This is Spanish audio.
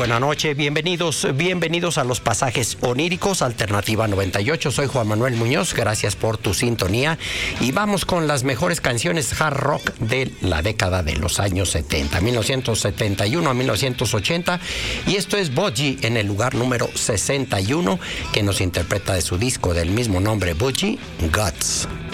buena noche, bienvenidos a los pasajes oníricos, Alternativa 98. Soy Juan Manuel Muñoz, gracias por tu sintonía y vamos con las mejores canciones hard rock de la década de los años 70, 1971 a 1980, y esto es Budgie en el lugar número 61, que nos interpreta de su disco del mismo nombre, Budgie, Guts.